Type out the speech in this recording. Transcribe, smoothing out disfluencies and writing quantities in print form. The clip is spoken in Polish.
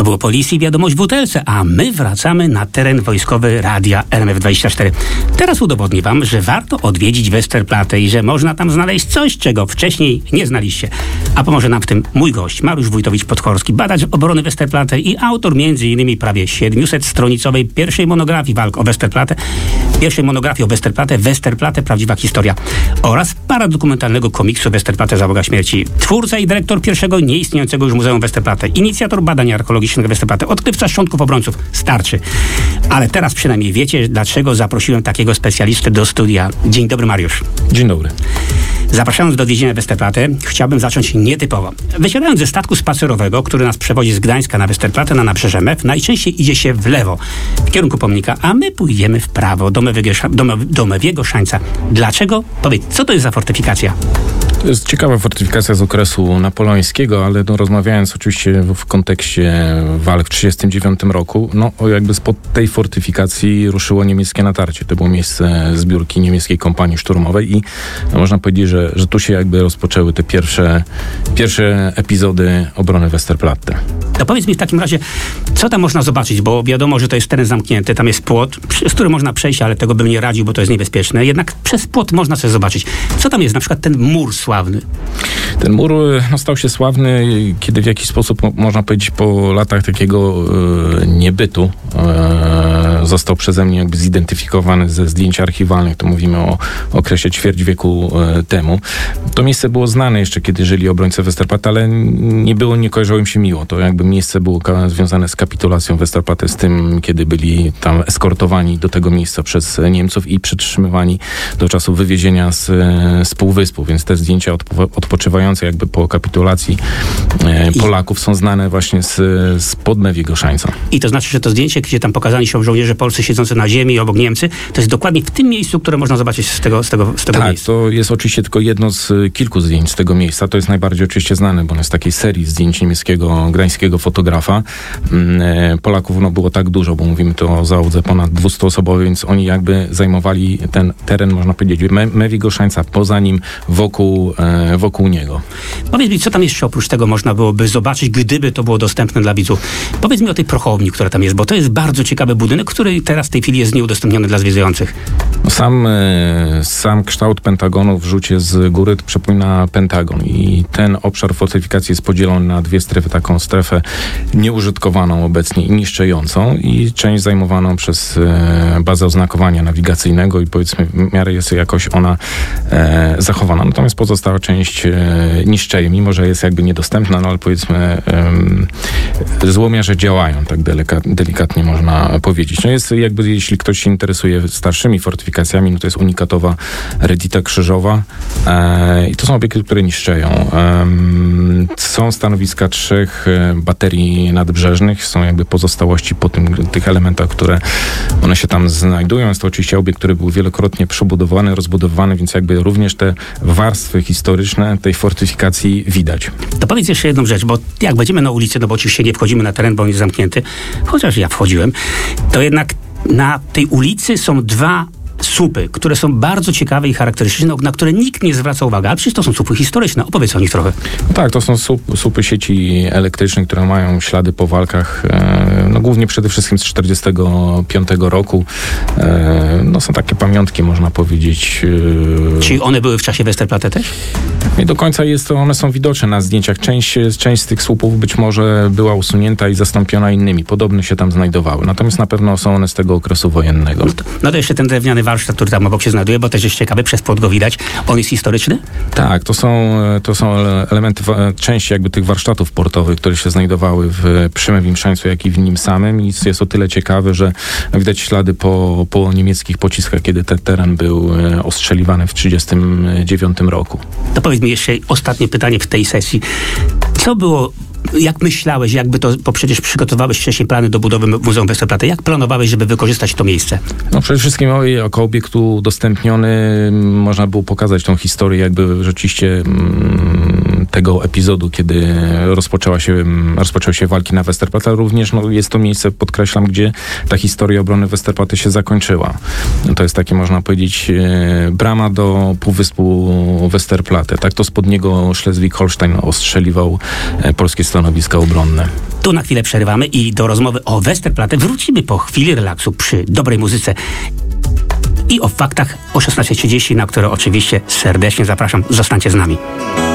było Policji wiadomość w butelce, a my wracamy na teren wojskowy radia RMF24. Teraz udowodnię wam, że warto odwiedzić Westerplatte i że można tam znaleźć coś, czego wcześniej nie znaliście. A pomoże nam w tym mój gość, Mariusz Wójtowicz-Podchorski, badacz obrony Westerplatte i autor m.in. prawie 700-stronicowej pierwszej monografii walk o Westerplatte, pierwszej monografii o Westerplatte, Westerplatte, prawdziwa historia, oraz paradokumentalnego komiksu Westerplatte, załoga śmierci. Twórca i dyrektor pierwszego nieistniejącego już Muzeum Westerplatte, inicjator badań archeologicznych Westerplatte, odkrywca szczątków obrońców. Starczy. Ale teraz przynajmniej wiecie, dlaczego zaprosiłem takiego specjalistę do studia. Dzień dobry, Mariusz. Dzień dobry. Zapraszając do odwiedziny Westerplatte, chciałbym zacząć nietypowo. Wysiadając ze statku spacerowego, który nas przewozi z Gdańska na Westerplatte na nabrzeże MEF, najczęściej idzie się w lewo, w kierunku pomnika, a my pójdziemy w prawo, do Mewiego Szańca. Dlaczego? Powiedz, co to jest za fortyfikacja? To jest ciekawa fortyfikacja z okresu napoleońskiego, ale rozmawiając oczywiście w kontekście walk w 1939 roku, jakby spod tej fortyfikacji ruszyło niemieckie natarcie. To było miejsce zbiórki niemieckiej kompanii szturmowej i można powiedzieć, że tu się jakby rozpoczęły te pierwsze epizody obrony Westerplatte. To powiedz mi w takim razie, co tam można zobaczyć, bo wiadomo, że to jest teren zamknięty, tam jest płot, z którym można przejść, ale tego bym nie radził, bo to jest niebezpieczne. Jednak przez płot można coś zobaczyć. Co tam jest? Na przykład ten mur sławny. Ten mur stał się sławny, kiedy w jakiś sposób, można powiedzieć, po latach takiego niebytu został przeze mnie jakby zidentyfikowany ze zdjęć archiwalnych. To mówimy o okresie ćwierć wieku temu. To miejsce było znane jeszcze, kiedy żyli obrońcy Westerplatte, ale nie kojarzyło im się miło. To jakby miejsce było związane z kapitulacją Westerplatte, z tym, kiedy byli tam eskortowani do tego miejsca przez Niemców i przetrzymywani do czasu wywiezienia z półwyspu. Więc te zdjęcia odpoczywające jakby po kapitulacji Polaków są znane właśnie z Podmewiego Szańca. I to znaczy, że to zdjęcie, gdzie tam pokazani są żołnierze polscy siedzący na ziemi i obok Niemcy, to jest dokładnie w tym miejscu, które można zobaczyć z tego tak, miejsca. To jest oczywiście tylko jedno z kilku zdjęć z tego miejsca. To jest najbardziej oczywiście znane, bo ono jest takiej serii zdjęć niemieckiego, gdańskiego fotografa. Polaków było tak dużo, bo mówimy tu o załodze ponad 200-osobowej, więc oni jakby zajmowali ten teren, można powiedzieć, Mewiego Szańca, poza nim, wokół niego. Powiedz mi, co tam jeszcze oprócz tego można byłoby zobaczyć, gdyby to było dostępne dla widzów? Powiedz mi o tej prochowni, która tam jest, bo to jest bardzo ciekawy budynek, który teraz w tej chwili jest nieudostępniony dla zwiedzających. Sam kształt Pentagonu w rzucie z góry przypomina Pentagon i ten obszar fortyfikacji jest podzielony na dwie strefy. Taką strefę nieużytkowaną obecnie i niszczejącą i część zajmowaną przez bazę oznakowania nawigacyjnego i powiedzmy w miarę jest jakoś ona zachowana. Natomiast pozostała część niszczeje, mimo że jest jakby niedostępna, ale powiedzmy złomiarze działają, tak delikatnie można powiedzieć. Jest jakby, jeśli ktoś się interesuje starszymi fortyfikacjami, to jest unikatowa Redita Krzyżowa i to są obiekty, które niszczeją. Są stanowiska 3 baterii nadbrzeżnych, są jakby pozostałości po tych elementach, które one się tam znajdują. Jest to oczywiście obiekt, który był wielokrotnie przebudowany, rozbudowywany, więc jakby również te warstwy historyczne tej fortyfikacji widać. To powiedz jeszcze jedną rzecz, bo jak będziemy na ulicy, bo oczywiście nie wchodzimy na teren, bo on jest zamknięty, chociaż ja wchodziłem, to jednak na tej ulicy są 2 słupy, które są bardzo ciekawe i charakterystyczne, na które nikt nie zwraca uwagi, ale przecież to są słupy historyczne. Opowiedz o nich trochę. Tak, to są słupy sieci elektrycznej, które mają ślady po walkach, głównie przede wszystkim z 1945 roku. Są takie pamiątki, można powiedzieć. Czyli one były w czasie Westerplatte też? Nie do końca one są widoczne na zdjęciach. Część z tych słupów być może była usunięta i zastąpiona innymi. Podobne się tam znajdowały. Natomiast na pewno są one z tego okresu wojennego. No to jeszcze ten drewniany warsztat, który tam obok się znajduje, bo też jest ciekawy, przez płot go widać. On jest historyczny? Tak, to są elementy, części jakby tych warsztatów portowych, które się znajdowały przy Mewim Szańcu, jak i w nim samym. I jest o tyle ciekawe, że widać ślady po niemieckich pociskach, kiedy ten teren był ostrzeliwany w 1939 roku. To powiedz mi jeszcze ostatnie pytanie w tej sesji. Co było, jak myślałeś, bo przecież przygotowałeś wcześniej plany do budowy Muzeum Westerplatte. Jak planowałeś, żeby wykorzystać to miejsce? Przede wszystkim jako obiekt udostępniony można było pokazać tą historię jakby rzeczywiście tego epizodu, kiedy rozpoczęły się walki na Westerplatte, ale również jest to miejsce, podkreślam, gdzie ta historia obrony Westerplatte się zakończyła. To jest takie, można powiedzieć, brama do półwyspu Westerplatte. Tak to spod niego Schleswig-Holstein ostrzeliwał polskie stanowiska obronne. Tu na chwilę przerywamy i do rozmowy o Westerplatte wrócimy po chwili relaksu przy dobrej muzyce i o faktach o 16:30, na które oczywiście serdecznie zapraszam. Zostańcie z nami.